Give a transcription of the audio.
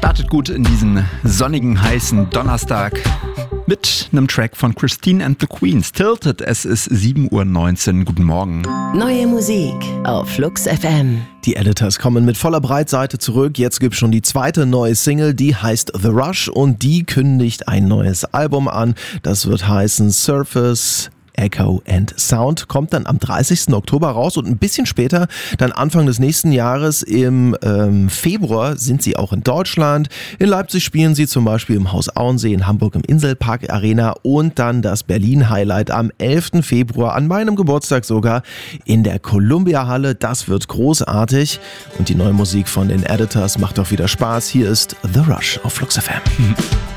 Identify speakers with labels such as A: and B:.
A: Startet gut in diesen sonnigen, heißen Donnerstag mit einem Track von Christine and the Queens. Tilted, es ist 7:19 Uhr. Guten Morgen.
B: Neue Musik auf Flux FM.
C: Die Editors kommen mit voller Breitseite zurück. Jetzt gibt's schon die zweite neue Single, die heißt The Rush und die kündigt ein neues Album an. Das wird heißen Surface Echo and Sound, kommt dann am 30. Oktober raus und ein bisschen später, dann Anfang des nächsten Jahres im Februar sind sie auch in Deutschland. In Leipzig spielen sie zum Beispiel im Haus Auensee, in Hamburg im Inselpark Arena und dann das Berlin-Highlight am 11. Februar, an meinem Geburtstag sogar, in der Columbia-Halle. Das wird großartig und die neue Musik von den Editors macht auch wieder Spaß. Hier ist The Rush auf Flux FM.